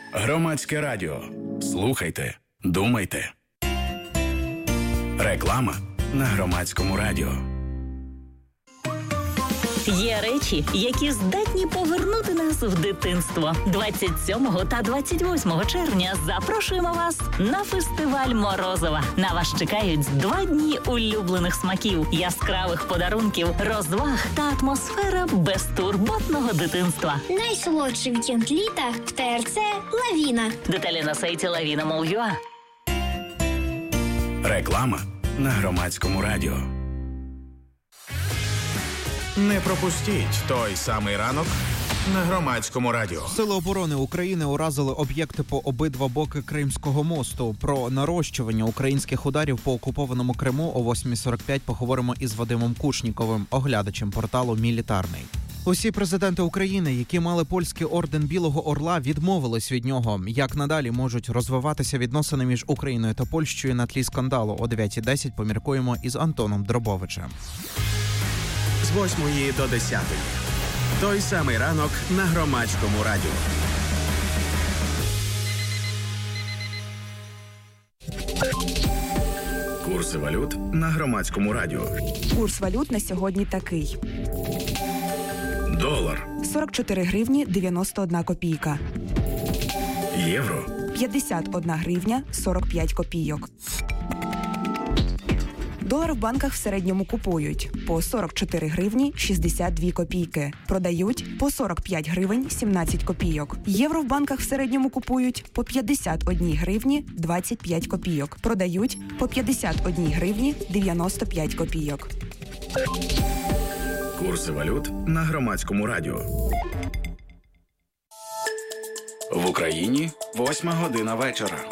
Громадське радіо. Слухайте, думайте. Реклама на Громадському радіо. Є речі, які здатні повернути нас в дитинство. 27 та 28 червня запрошуємо вас на фестиваль Морозова. На вас чекають 2 дні улюблених смаків, яскравих подарунків, розваг та атмосфера безтурботного дитинства. Найсолодший вікенд літа в ТРЦ «Лавіна». Деталі на сайті lavina.mol.ua. Реклама на Громадському радіо. Не пропустіть той самий ранок на Громадському радіо. Сили оборони України уразили об'єкти по обидва боки Кримського мосту. Про нарощування українських ударів по окупованому Криму о 8:45 поговоримо із Вадимом Кушніковим, оглядачем порталу «Мілітарний». Усі президенти України, які мали польський орден Білого Орла, відмовились від нього. Як надалі можуть розвиватися відносини між Україною та Польщею на тлі скандалу? О 9:10 поміркуємо із Антоном Дробовичем. З 8 до 10. Той самий ранок на Громадському радіо. Курси валют на Громадському радіо. Курс валют на сьогодні такий. Долар. 44 гривні 91 копійка. Євро. 51 гривня 45 копійок. Долар в банках в середньому купують по 44 гривні 62 копійки. Продають по 45 гривень 17 копійок. Євро в банках в середньому купують по 51 гривні 25 копійок. Продають по 51 гривні 95 копійок. Курси валют на Громадському радіо. В Україні 8:00 вечора.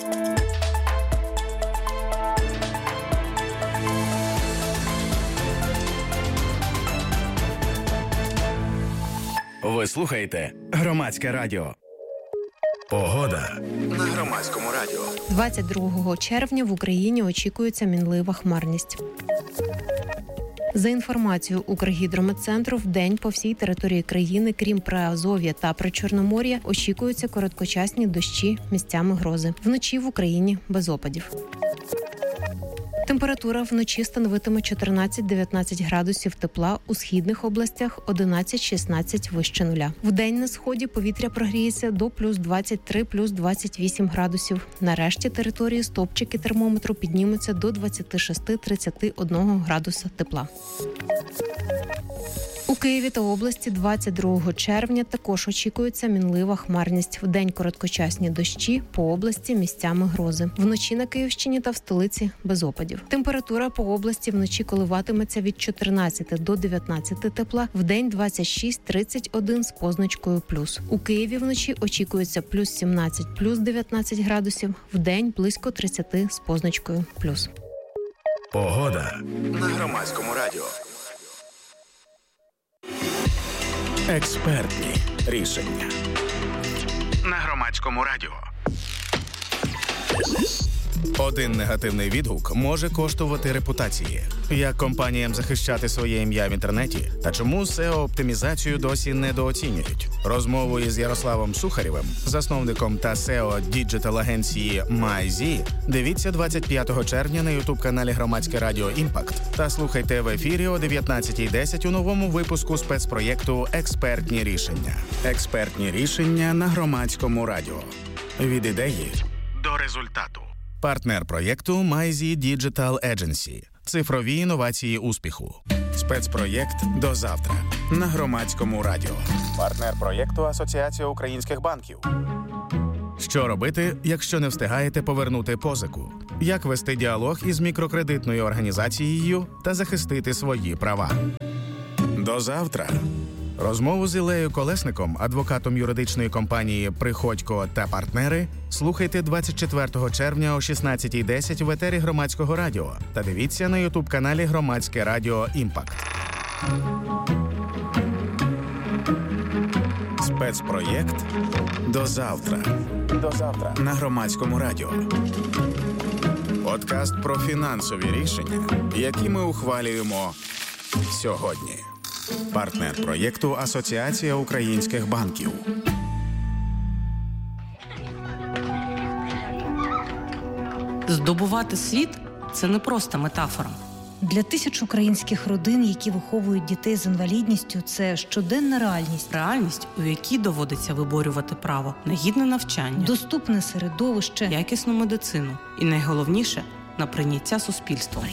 Ви слухаєте Громадське радіо. Погода на Громадському радіо. 22 червня в Україні очікується мінлива хмарність. За інформацією Укргідрометцентру, вдень по всій території країни, крім Приазов'я та Причорномор'я, очікуються короткочасні дощі, місцями грози. Вночі в Україні без опадів. Температура вночі становитиме 14-19 градусів тепла, у східних областях 11-16 вище нуля. Вдень на сході повітря прогріється до плюс 23, плюс 28 градусів. На решті території стовпчики термометру піднімуться до 26-31 градуса тепла. У Києві та області 22 червня також очікується мінлива хмарність. Вдень короткочасні дощі, по області місцями грози. Вночі на Київщині та в столиці без опадів. Температура по області вночі коливатиметься від 14 до 19 тепла, вдень 26-31 з позначкою плюс. У Києві вночі очікується плюс 17, плюс 19 градусів, вдень близько 30 з позначкою плюс. Погода на Громадському радіо. Експертні рішення на Громадському радіо. Один негативний відгук може коштувати репутації. Як компаніям захищати своє ім'я в інтернеті? Та чому SEO-оптимізацію досі недооцінюють? Розмову із Ярославом Сухарєвим, засновником та SEO діджитал-агенції MyZ, дивіться 25 червня на ютуб-каналі Громадське радіо «Імпакт» та слухайте в ефірі о 19:10 у новому випуску спецпроєкту «Експертні рішення». Експертні рішення на Громадському радіо. Від ідеї до результату. Партнер проєкту MyZ Digital Agency. Цифрові інновації успіху. Спецпроєкт «До завтра» на Громадському радіо. Партнер проєкту Асоціація українських банків. Що робити, якщо не встигаєте повернути позику? Як вести діалог із мікрокредитною організацією та захистити свої права? До завтра. Розмову з Іллею Колесником, адвокатом юридичної компанії «Приходько та партнери», слухайте 24 червня о 16:10 в етері Громадського радіо та дивіться на ютуб-каналі Громадське радіо «Імпакт». Спецпроєкт «До завтра». До завтра на Громадському радіо. Подкаст про фінансові рішення, які ми ухвалюємо сьогодні. Партнер проєкту Асоціація українських банків. Здобувати світ – це не просто метафора. Для тисяч українських родин, які виховують дітей з інвалідністю, це щоденна реальність. Реальність, у якій доводиться виборювати право на гідне навчання, доступне середовище, якісну медицину і, найголовніше, на прийняття суспільством.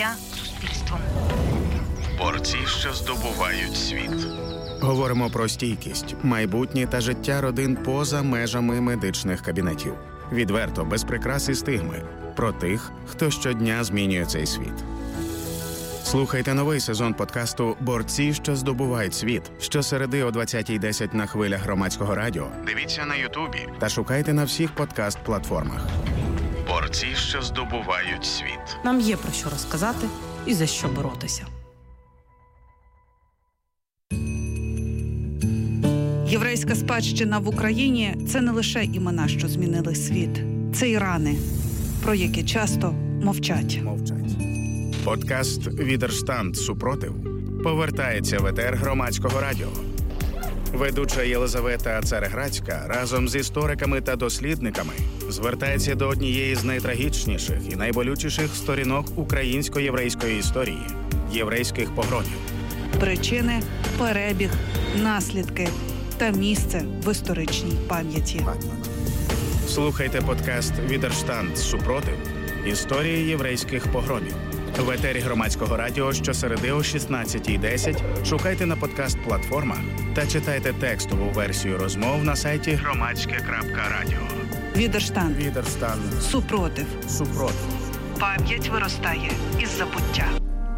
Борці, що здобувають світ. Говоримо про стійкість, майбутнє та життя родин поза межами медичних кабінетів. Відверто, без прикрас і стигми. Про тих, хто щодня змінює цей світ. Слухайте новий сезон подкасту «Борці, що здобувають світ» щосереди о 20:10 на хвилях Громадського радіо. Дивіться на Ютубі та шукайте на всіх подкаст-платформах. Борці, що здобувають світ. Нам є про що розказати і за що боротися. Єврейська спадщина в Україні – це не лише імена, що змінили світ. Це і рани, про які часто мовчать. Подкаст «Відерштанд. Супротив» повертається в етер Громадського радіо. Ведуча Єлизавета Цареградська разом з істориками та дослідниками звертається до однієї з найтрагічніших і найболючіших сторінок українсько-єврейської історії – єврейських погромів. Причини, перебіг, наслідки та місце в історичній пам'яті. Слухайте подкаст «Відерштанд. Супротив. Історії єврейських погромів». В етері Громадського радіо щосереди о 16:10 шукайте на подкаст-платформах та читайте текстову версію розмов на сайті громадське.радіо. Відерштанд. Супротив. Пам'ять виростає із забуття.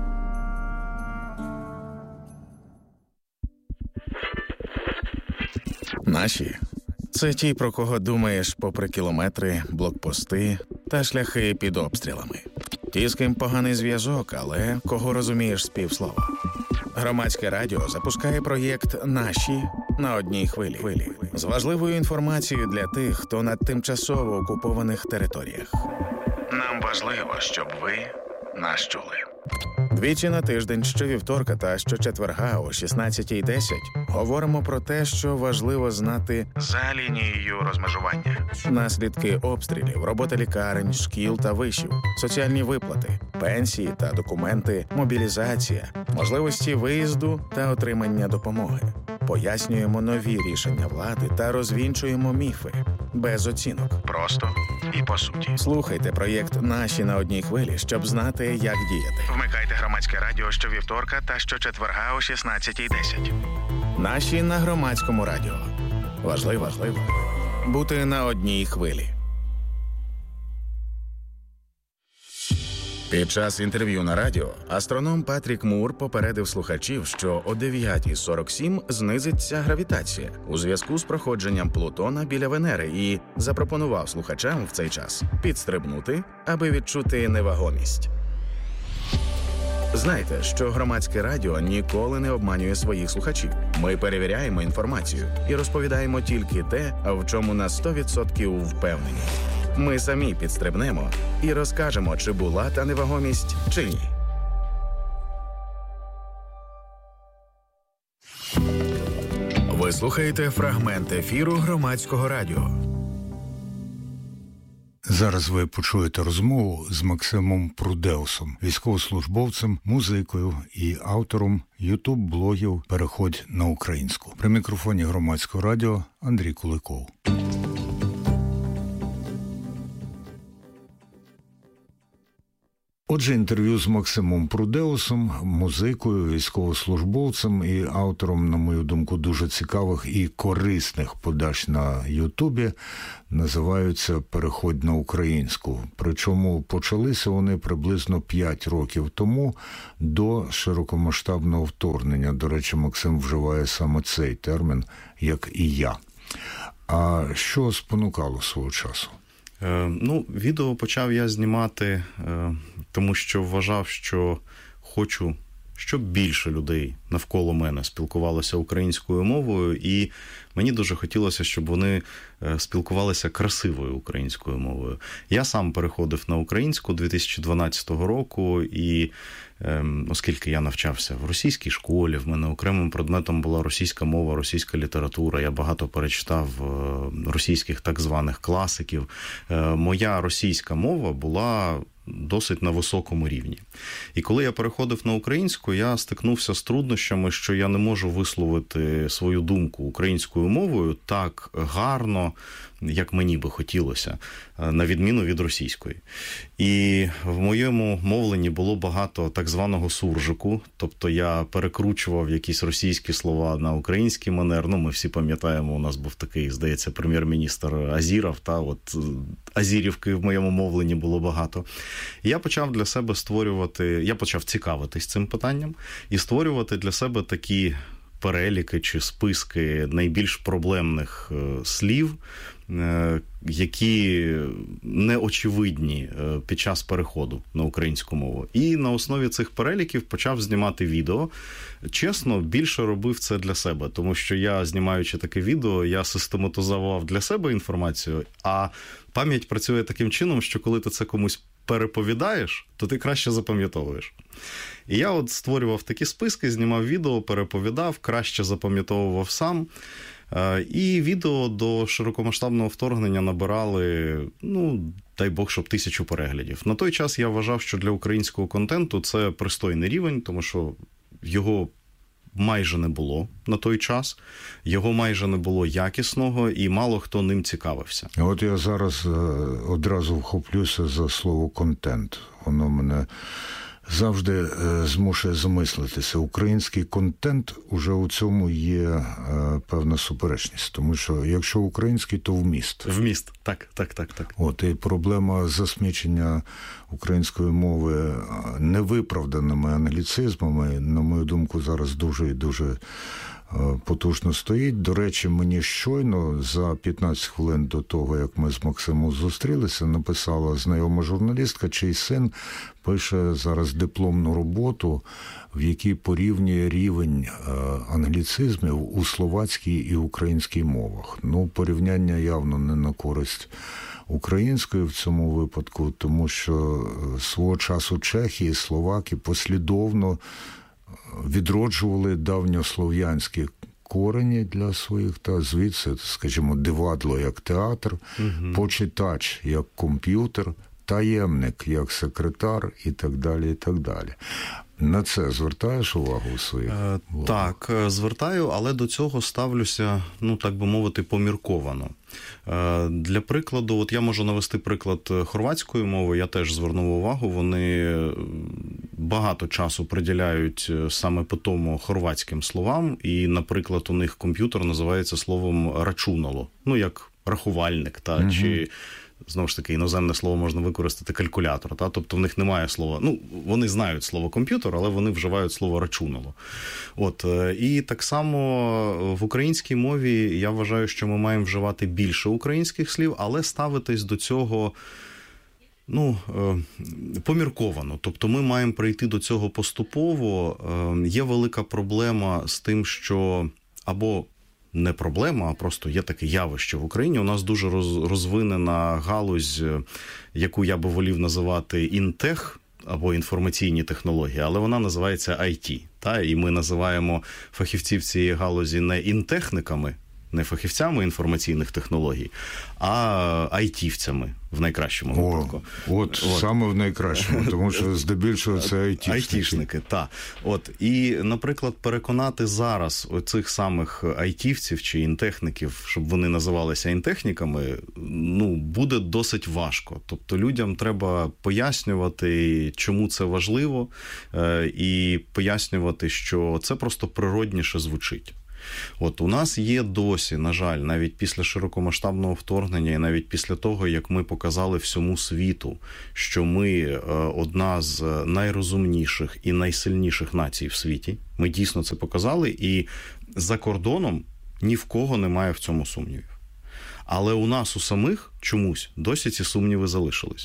Наші – це ті, про кого думаєш попри кілометри, блокпости та шляхи під обстрілами. Ті, з ким поганий зв'язок, але кого розумієш з півслова. Громадське радіо запускає проєкт «Наші» на одній хвилі. З важливою інформацією для тих, хто на тимчасово окупованих територіях. Нам важливо, щоб ви нас чули. Двічі на тиждень, щовівторка та щочетверга о 16:10 говоримо про те, що важливо знати за лінією розмежування. Наслідки обстрілів, робота лікарень, шкіл та вишів, соціальні виплати, пенсії та документи, мобілізація, можливості виїзду та отримання допомоги. Пояснюємо нові рішення влади та розвінчуємо міфи. Без оцінок. Просто і по суті. Слухайте проєкт «Наші» на одній хвилі, щоб знати, як діяти. Вмикайте Громадське радіо щовівторка та щочетверга о 16:10. «Наші» на Громадському радіо. Важливо бути на одній хвилі. Під час інтерв'ю на радіо астроном Патрік Мур попередив слухачів, що о 9:47 знизиться гравітація у зв'язку з проходженням Плутона біля Венери і запропонував слухачам в цей час підстрибнути, аби відчути невагомість. Знайте, що Громадське радіо ніколи не обманює своїх слухачів. Ми перевіряємо інформацію і розповідаємо тільки те, в чому на 100% впевнені. Ми самі підстрибнемо і розкажемо, чи була та невагомість, чи ні. Ви слухаєте фрагмент ефіру Громадського радіо. Зараз ви почуєте розмову з Максимом Прудеусом, військовослужбовцем, музикою і автором ютуб-блогів «Переходь на українську». При мікрофоні Громадського радіо Андрій Куликов. Отже, інтерв'ю з Максимом Прудеусом, музикою, військовослужбовцем і автором, на мою думку, дуже цікавих і корисних подач на Ютубі, називаються «Переходь на українську». Причому почалися вони приблизно 5 років тому, до широкомасштабного вторгнення. До речі, Максим вживає саме цей термін, як і я. А що спонукало свого часу? Відео почав я знімати, тому що вважав, що хочу, щоб більше людей навколо мене спілкувалися українською мовою, і мені дуже хотілося, щоб вони спілкувалися красивою українською мовою. Я сам переходив на українську 2012 року, і оскільки я навчався в російській школі, в мене окремим предметом була російська мова, російська література, я багато перечитав російських так званих класиків. Моя російська мова була досить на високому рівні. І коли я переходив на українську, я стикнувся з труднощами, що я не можу висловити свою думку українською мовою так гарно, як мені би хотілося, на відміну від російської. І в моєму мовленні було багато так званого суржику, тобто я перекручував якісь російські слова на український манер. Ми всі пам'ятаємо, у нас був такий, здається, прем'єр-міністр Азіров, Азірівки в моєму мовленні було багато. І я почав для себе я почав цікавитись цим питанням і створювати для себе такі переліки чи списки найбільш проблемних слів, які неочевидні під час переходу на українську мову. І на основі цих переліків почав знімати відео. Чесно, більше робив це для себе, тому що я, знімаючи таке відео, я систематизував для себе інформацію, а пам'ять працює таким чином, що коли ти це комусь переповідаєш, то ти краще запам'ятовуєш. І я створював такі списки, знімав відео, переповідав, краще запам'ятовував сам. І відео до широкомасштабного вторгнення набирали, дай Бог, щоб 1000 переглядів. На той час я вважав, що для українського контенту це пристойний рівень, тому що його майже не було на той час, його майже не було якісного, і мало хто ним цікавився. От я зараз одразу вхоплюся за слово «контент». Воно мене завжди змушує замислитися. Український контент, уже у цьому є певна суперечність. Тому що якщо український, то вміст. Вміст, так. От, і проблема засмічення української мови невиправданими англіцизмами, на мою думку, зараз дуже і дуже потужно стоїть. До речі, мені щойно за 15 хвилин до того, як ми з Максимом зустрілися, написала знайома журналістка, чий син пише зараз дипломну роботу, в якій порівнює рівень англіцизмів у словацькій і українській мовах. Порівняння явно не на користь української в цьому випадку, тому що свого часу чехи і словаки послідовно відроджували давньослов'янські корені для своїх, та звідси, скажімо, дивадло як театр, почитач як комп'ютер, таємник як секретар і так далі, і так далі. На це звертаєш увагу у своїх? Так, звертаю, але до цього ставлюся, так би мовити, помірковано. Для прикладу, я можу навести приклад хорватської мови, я теж звернув увагу, вони багато часу приділяють саме по тому хорватським словам, і, наприклад, у них комп'ютер називається словом рачунало, як рахувальник, чи... Знову ж таки, іноземне слово можна використати калькулятор, тобто в них немає слова, вони знають слово комп'ютер, але вони вживають слово рачунало. І так само в українській мові я вважаю, що ми маємо вживати більше українських слів, але ставитись до цього помірковано. Тобто ми маємо прийти до цього поступово. Є велика проблема з тим, що або не проблема, а просто є таке явище в Україні. У нас дуже розвинена галузь, яку я би волів називати інтех, або інформаційні технології, але вона називається IT. І ми називаємо фахівців цієї галузі не інтехниками, не фахівцями інформаційних технологій, а айтівцями в найкращому випадку. Саме в найкращому, тому що здебільшого це айтішники. І, наприклад, переконати зараз оцих самих айтівців чи інтехників, щоб вони називалися інтехніками, буде досить важко. Тобто людям треба пояснювати, чому це важливо, і пояснювати, що це просто природніше звучить. У нас є досі, на жаль, навіть після широкомасштабного вторгнення і навіть після того, як ми показали всьому світу, що ми одна з найрозумніших і найсильніших націй в світі, ми дійсно це показали, і за кордоном ні в кого немає в цьому сумнівів. Але у нас у самих чомусь досі ці сумніви залишились.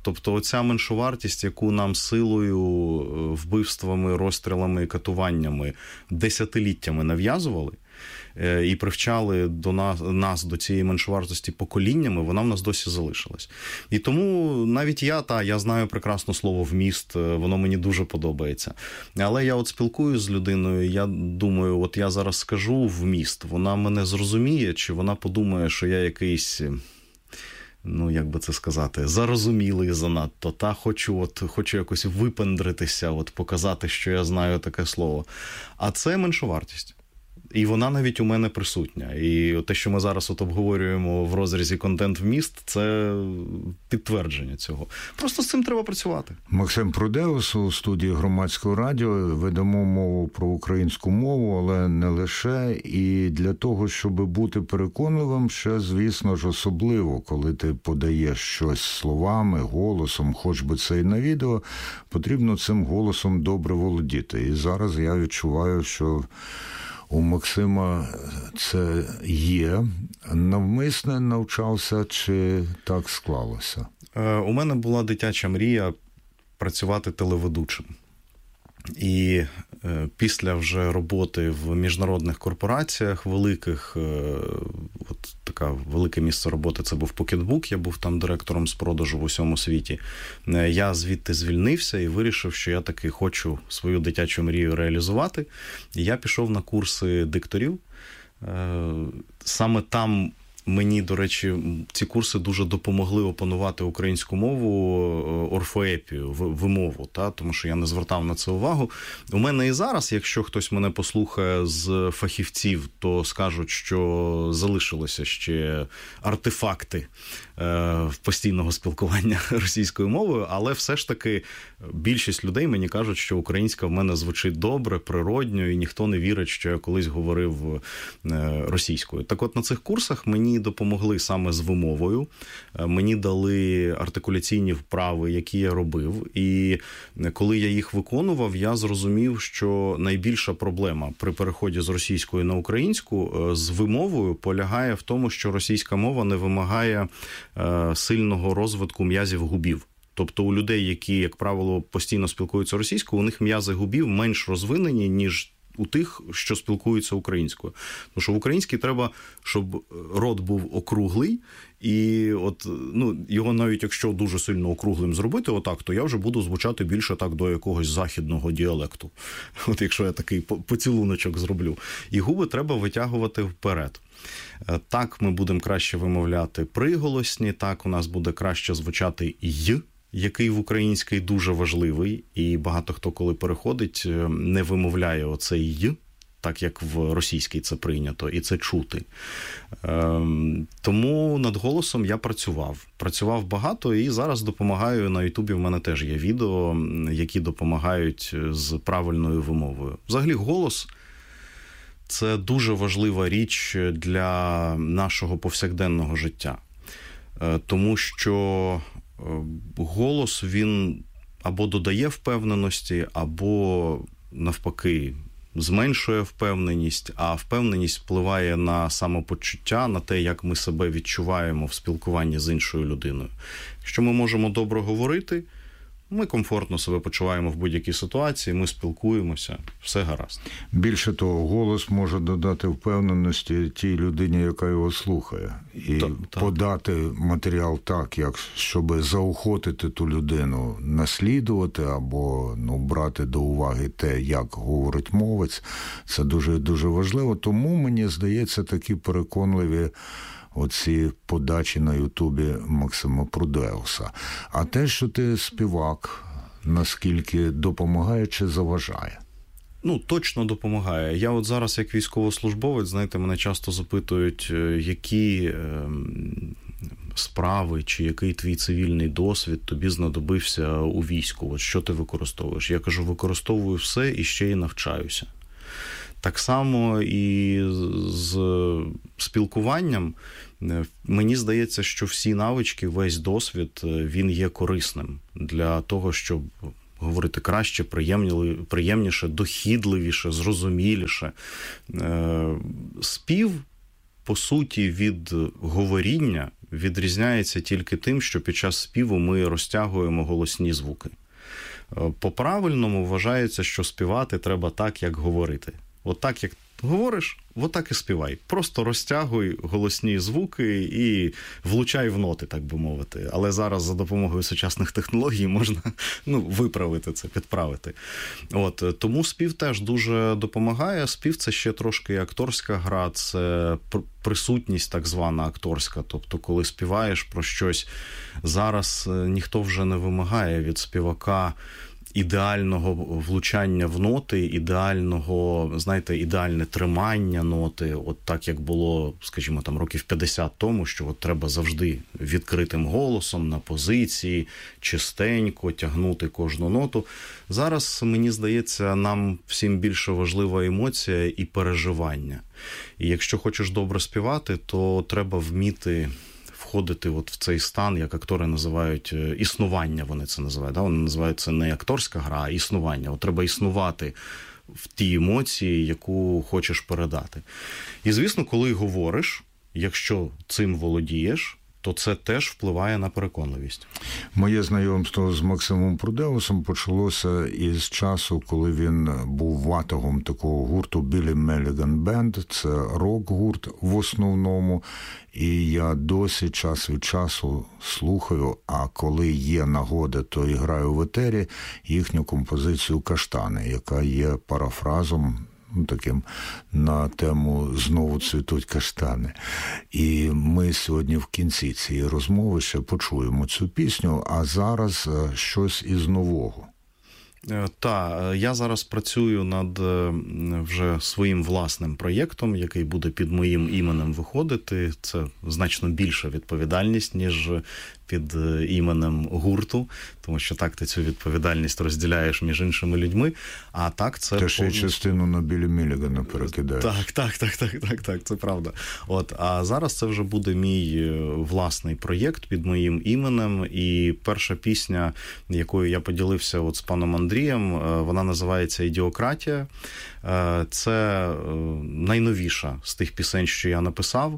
Тобто оця меншовартість, яку нам силою, вбивствами, розстрілами і катуваннями десятиліттями нав'язували, і привчали нас до цієї меншовартості поколіннями, вона в нас досі залишилась. І тому навіть я знаю прекрасно слово «вміст», воно мені дуже подобається. Але я от спілкуюсь з людиною, я думаю, от я зараз скажу «вміст», вона мене зрозуміє, чи вона подумає, що я якийсь... як би це сказати, зарозумілий занадто, хочу якось випендритися, показати, що я знаю таке слово. А це меншовартість. І вона навіть у мене присутня. І те, що ми зараз обговорюємо в розрізі «Контент-вміст», це підтвердження цього. Просто з цим треба працювати. Максим Прудеус у студії Громадського радіо. Ведемо мову про українську мову, але не лише. І для того, щоб бути переконливим, ще, звісно ж, особливо, коли ти подаєш щось словами, голосом, хоч би це і на відео, потрібно цим голосом добре володіти. І зараз я відчуваю, що у Максима це є. Навмисне навчався, чи так склалося? У мене була дитяча мрія працювати телеведучим. І після вже роботи в міжнародних корпораціях великих, таке велике місце роботи, це був Pocketbook, я був там директором з продажу в усьому світі. Я звідти звільнився і вирішив, що я таки хочу свою дитячу мрію реалізувати. І я пішов на курси дикторів. Саме там мені, до речі, ці курси дуже допомогли опанувати українську мову, орфоепію, вимову, тому що я не звертав на це увагу. У мене і зараз, якщо хтось мене послухає з фахівців, то скажуть, що залишилися ще артефакти постійного спілкування російською мовою, але все ж таки більшість людей мені кажуть, що українська в мене звучить добре, природньо, і ніхто не вірить, що я колись говорив російською. Так от на цих курсах мені допомогли саме з вимовою, мені дали артикуляційні вправи, які я робив, і коли я їх виконував, я зрозумів, що найбільша проблема при переході з російської на українську з вимовою полягає в тому, що російська мова не вимагає сильного розвитку м'язів губів. Тобто у людей, які, як правило, постійно спілкуються російською, у них м'язи губів менш розвинені, ніж у тих, що спілкуються українською. Тому що в українській треба, щоб рот був округлий, і його навіть якщо дуже сильно округлим зробити отак, то я вже буду звучати більше так до якогось західного діалекту. Якщо я такий поцілуночок зроблю. І губи треба витягувати вперед. Так ми будемо краще вимовляти приголосні, так у нас буде краще звучати «й», який в українській дуже важливий, і багато хто, коли переходить, не вимовляє оцей «й», так як в російській це прийнято, і це чути. Тому над голосом я працював багато, і зараз допомагаю, на Ютубі в мене теж є відео, які допомагають з правильною вимовою. Взагалі голос – це дуже важлива річ для нашого повсякденного життя, тому що голос, він або додає впевненості, або навпаки зменшує впевненість, а впевненість впливає на самопочуття, на те, як ми себе відчуваємо в спілкуванні з іншою людиною. Якщо ми можемо добре говорити, ми комфортно себе почуваємо в будь-якій ситуації, ми спілкуємося, все гаразд. Більше того, голос може додати впевненості тій людині, яка його слухає. І подати матеріал так, щоб заохотити ту людину наслідувати або брати до уваги те, як говорить мовець. Це дуже-дуже важливо. Тому, мені здається, такі переконливі оці подачі на Ютубі Максима Прудеуса. А те, що ти співак, наскільки допомагає чи заважає? Точно допомагає. Я зараз, як військовослужбовець, знаєте, мене часто запитують, які справи чи який твій цивільний досвід тобі знадобився у війську. Що ти використовуєш? Я кажу, використовую все і ще й навчаюся. Так само і з спілкуванням. Мені здається, що всі навички, весь досвід, він є корисним для того, щоб говорити краще, приємніше, дохідливіше, зрозуміліше. Спів, по суті, від говоріння, відрізняється тільки тим, що під час співу ми розтягуємо голосні звуки. По-правильному вважається, що співати треба так, як говорити. От так, як говориш, от так і співай. Просто розтягуй голосні звуки і влучай в ноти, так би мовити. Але зараз за допомогою сучасних технологій можна виправити це, підправити. Тому спів теж дуже допомагає. Спів – це ще трошки акторська гра, це присутність так звана акторська. Тобто, коли співаєш про щось, зараз ніхто вже не вимагає від співака ідеального влучання в ноти, ідеальне тримання ноти, от так, як було, скажімо, там років 50 тому, що от треба завжди відкритим голосом, на позиції, чистенько тягнути кожну ноту. Зараз, мені здається, нам всім більше важлива емоція і переживання. І якщо хочеш добре співати, то треба вміти входити от в цей стан, як актори називають існування, вони це називають. Да? Вони називають це не акторська гра, а існування. От треба існувати в тій емоції, яку хочеш передати. І, звісно, коли говориш, якщо цим володієш, то це теж впливає на переконливість. Моє знайомство з Максимом Прудеусом почалося із часу, коли він був ватагом такого гурту Billy Milligan Band. Це рок-гурт в основному. І я досі час від часу слухаю, а коли є нагода, то і граю в етері їхню композицію «Каштани», яка є парафразом таким на тему «Знову цвітуть каштани». І ми сьогодні в кінці цієї розмови ще почуємо цю пісню, а зараз щось із нового. Так, я зараз працюю над вже своїм власним проєктом, який буде під моїм іменем виходити. Це значно більша відповідальність, ніж під іменем гурту, тому що так ти цю відповідальність розділяєш між іншими людьми, а так це... Ти ще частину на Білі Мілігана перекидаєш. Так, це правда. А зараз це вже буде мій власний проєкт під моїм іменем, і перша пісня, якою я поділився з паном Андрієм, вона називається «Ідіократія». Це найновіша з тих пісень, що я написав.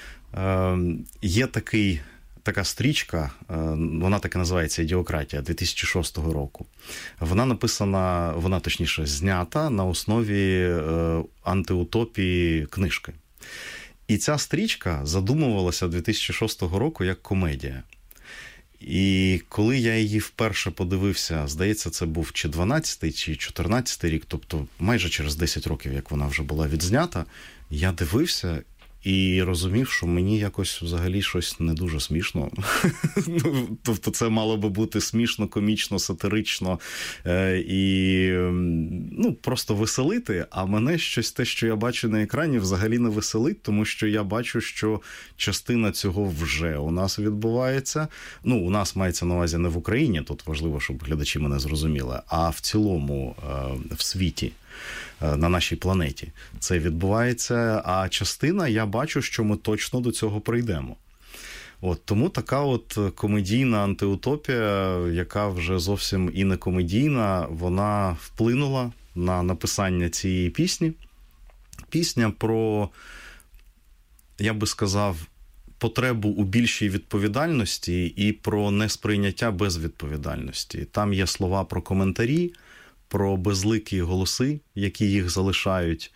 Є така стрічка, вона так і називається «Ідіократія» 2006 року. Вона точніше знята на основі антиутопії книжки. І ця стрічка задумувалася 2006 року як комедія. І коли я її вперше подивився, здається, це був чи 12-й, чи 14-й рік, тобто майже через 10 років, як вона вже була відзнята, я дивився і розумів, що мені якось взагалі щось не дуже смішно. Тобто це мало би бути смішно, комічно, сатирично і просто веселити, а мене щось те, що я бачу на екрані, взагалі не веселить, тому що я бачу, що частина цього вже у нас відбувається. У нас мається на увазі не в Україні, тут важливо, щоб глядачі мене зрозуміли, а в цілому в світі. На нашій планеті це відбувається, а частина, я бачу, що ми точно до цього прийдемо. Тому така комедійна антиутопія, яка вже зовсім і не комедійна, вона вплинула на написання цієї пісні. Пісня про, я би сказав, потребу у більшій відповідальності і про несприйняття безвідповідальності. Там є слова про коментарі, про безликі голоси, які їх залишають.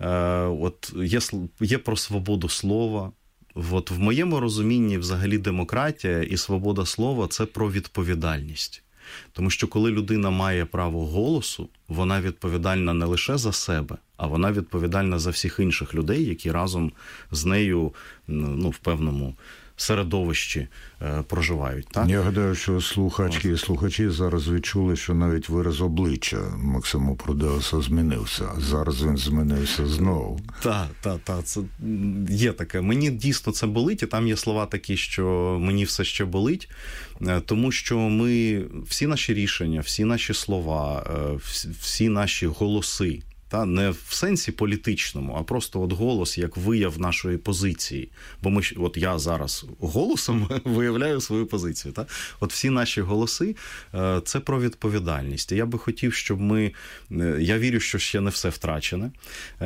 Є про свободу слова. В моєму розумінні взагалі демократія і свобода слова – це про відповідальність. Тому що коли людина має право голосу, вона відповідальна не лише за себе, а вона відповідальна за всіх інших людей, які разом з нею в певному середовищі проживають. Так? Я гадаю, що слухачки і слухачі зараз відчули, що навіть вираз обличчя Максиму Прудеуса змінився. Зараз він змінився знову. Так, це є таке. Мені дійсно це болить, і там є слова такі, що мені все ще болить, тому що всі наші рішення, всі наші слова, всі наші голоси, не в сенсі політичному, а просто голос як вияв нашої позиції. Бо я зараз голосом виявляю свою позицію. Всі наші голоси – це про відповідальність. І я би хотів, щоб я вірю, що ще не все втрачене.